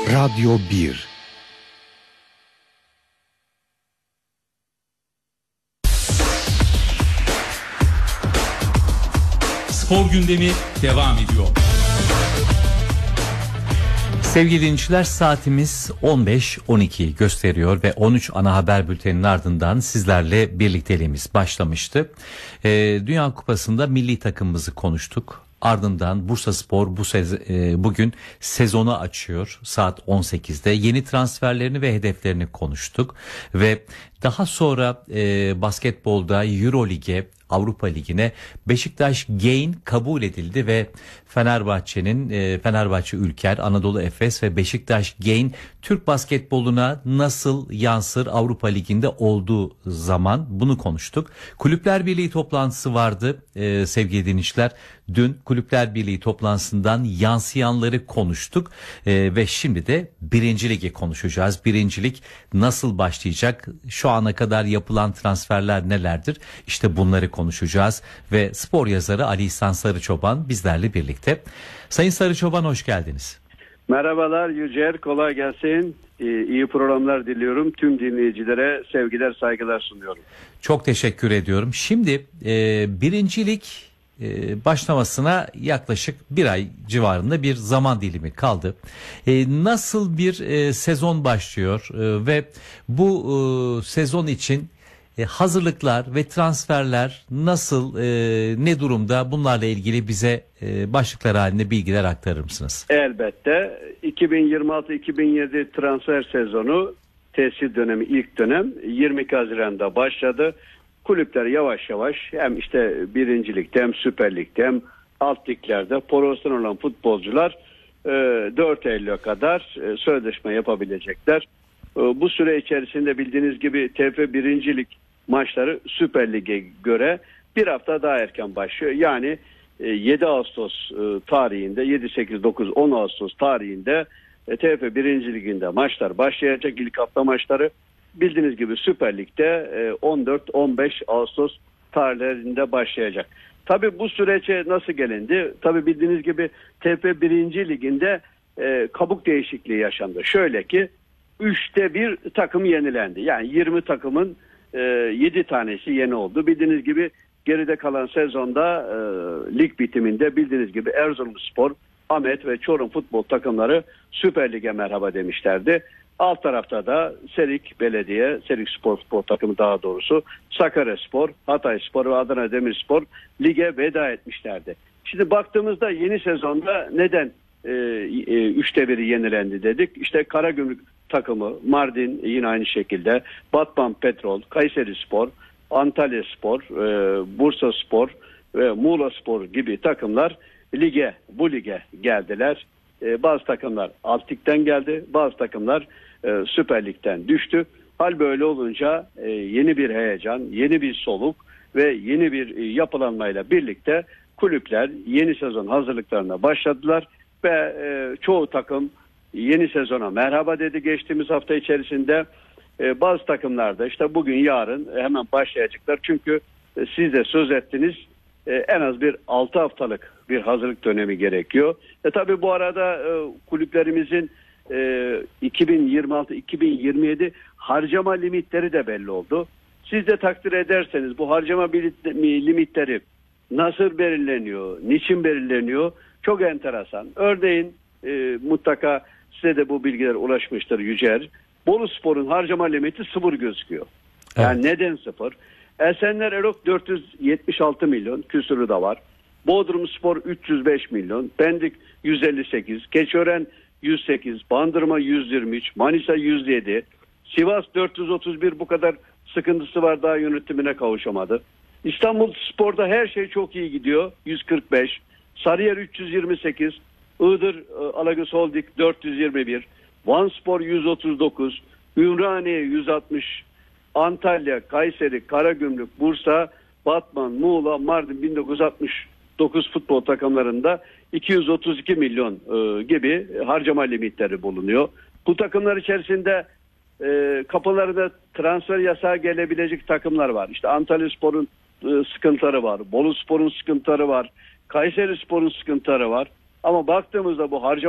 Radyo 1. Spor gündemi devam ediyor. Sevgili dinleyiciler, saatimiz 15.12 gösteriyor ve 13 ana haber bülteninin ardından sizlerle birlikteliğimiz başlamıştı. Dünya Kupası'nda milli takımımızı konuştuk. Ardından Bursaspor bugün sezonu açıyor saat 18'de. Yeni transferlerini ve hedeflerini konuştuk. Ve daha sonra basketbolda Eurolig'e, Avrupa Ligi'ne Beşiktaş Gain kabul edildi ve Fenerbahçe Ülker, Anadolu Efes ve Beşiktaş Gain Türk basketboluna nasıl yansır Avrupa Ligi'nde olduğu zaman bunu konuştuk. Kulüpler Birliği toplantısı vardı sevgili dinleyiciler. Dün Kulüpler Birliği toplantısından yansıyanları konuştuk ve şimdi de 1. Lig'i konuşacağız. 1. Lig nasıl başlayacak? Şu ana kadar yapılan transferler nelerdir? İşte bunları konuşacağız ve spor yazarı Ali İhsan Sarıçoban bizlerle birlikte. Sayın Sarıçoban, hoş geldiniz. Merhabalar Yücel, kolay gelsin. İyi programlar diliyorum. Tüm dinleyicilere sevgiler, saygılar sunuyorum. Çok teşekkür ediyorum. Şimdi 1. Lig başlamasına yaklaşık bir ay civarında bir zaman dilimi kaldı. Nasıl bir sezon başlıyor ve bu sezon için hazırlıklar ve transferler nasıl, ne durumda, bunlarla ilgili bize başlıklar halinde bilgiler aktarır mısınız? Elbette 2026-2027 transfer sezonu tesir dönemi, ilk dönem 22 Haziran'da başladı. Kulüpler yavaş yavaş hem işte 1. Lig'de hem Süper Lig'de hem alt liglerde profesyonel olan futbolcular 4 Eylül'e kadar sözleşme yapabilecekler. Bu süre içerisinde bildiğiniz gibi TFF 1. Lig maçları Süper Lig'e göre bir hafta daha erken başlıyor. Yani 7 Ağustos tarihinde, 7, 8, 9, 10 Ağustos tarihinde TFF 1. Lig'inde maçlar başlayacak. İlk hafta maçları bildiğiniz gibi Süper Lig'de 14-15 Ağustos tarihlerinde başlayacak. Tabii bu sürece nasıl gelindi? Tabii bildiğiniz gibi TFF 1. Lig'inde kabuk değişikliği yaşandı. Şöyle ki 3'te 1 takım yenilendi. Yani 20 takımın 7 tanesi yeni oldu. Bildiğiniz gibi geride kalan sezonda lig bitiminde bildiğiniz gibi Erzurumspor, Ahmet ve Çorum futbol takımları Süper Lig'e merhaba demişlerdi. Alt tarafta da Serik Belediye, Serik Spor futbol takımı daha doğrusu, Sakaryaspor, Hatayspor ve Adana Demirspor lige veda etmişlerdi. Şimdi baktığımızda yeni sezonda neden 3'te 1'i yenilendi dedik. İşte Karagümrük takımı, Mardin yine aynı şekilde, Batman Petrol, Kayserispor, Antalyaspor, Bursaspor ve Muğlaspor gibi takımlar bu lige geldiler. Bazı takımlar alt ligden geldi, bazı takımlar Süper Lig'den düştü. Hal böyle olunca yeni bir heyecan, yeni bir soluk ve yeni bir yapılanmayla birlikte kulüpler yeni sezon hazırlıklarına başladılar ve çoğu takım yeni sezona merhaba dedi geçtiğimiz hafta içerisinde. Bazı takımlarda işte bugün yarın hemen başlayacaklar. Çünkü siz de söz ettiniz, en az bir 6 haftalık bir hazırlık dönemi gerekiyor. Tabii bu arada kulüplerimizin 2026-2027 harcama limitleri de belli oldu. Siz de takdir ederseniz bu harcama limitleri nasıl belirleniyor, niçin belirleniyor? Çok enteresan. Örneğin mutlaka size de bu bilgiler ulaşmıştır Yücel. Boluspor'un harcama limiti 0 gözüküyor. Yani evet. Neden 0? Esenler Erok 476 milyon, küsürü de var. Bodrumspor 305 milyon, Pendik 158, Keçiören 108, Bandırma 123, Manisa 107, Sivas 431, bu kadar sıkıntısı var, daha yönetimine kavuşamadı. İstanbulspor'da her şey çok iyi gidiyor, 145, Sarıyer 328, Iğdır Alagöz Holding 421, Vanspor 139, Ümraniye 160, Antalya, Kayseri, Karagümrük, Bursa, Batman, Muğla, Mardin 1969 futbol takımlarında 232 milyon gibi harcama limitleri bulunuyor. Bu takımlar içerisinde kapılarında transfer yasağı gelebilecek takımlar var. İşte Antalyaspor'un sıkıntıları var, Boluspor'un sıkıntıları var, Kayserispor'un sıkıntıları var. Ama baktığımızda bu harcama